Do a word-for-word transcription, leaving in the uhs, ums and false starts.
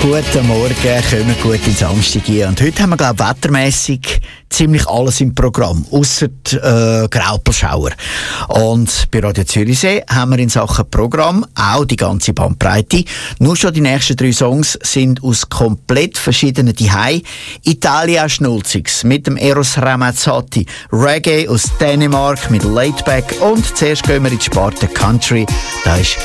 Guten Morgen, kommen gut ins Samstag hier. Und heute haben wir, glaube ich, wettermässig ziemlich alles im Programm, ausser äh, Graupelschauer. Und bei Radio Zürichsee haben wir in Sachen Programm auch die ganze Bandbreite. Nur schon die nächsten drei Songs sind aus komplett verschiedenen Zuhause. Italia Schnulzigs mit dem Eros Ramazzotti, Reggae aus Dänemark mit Laidback und zuerst gehen wir in die Sparte Country. Da ist